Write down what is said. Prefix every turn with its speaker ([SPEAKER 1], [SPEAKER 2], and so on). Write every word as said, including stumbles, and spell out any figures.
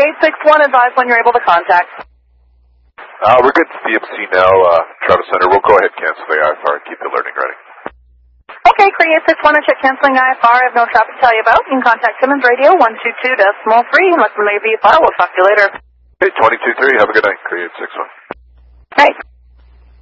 [SPEAKER 1] eight six one, advise when you're able to contact.
[SPEAKER 2] Uh, we're good to D M C now, uh, Travis Center. We'll go ahead and cancel the I F R and keep the alerting ready.
[SPEAKER 1] Okay, Cree eight six one, I check canceling I F R. I have no traffic to tell you about. You can contact Simmons Radio one two two decimal three and let them know your V F R. We'll talk to you later.
[SPEAKER 2] Hey, twenty-two three, have a good night, Cree eight six one.
[SPEAKER 1] Right.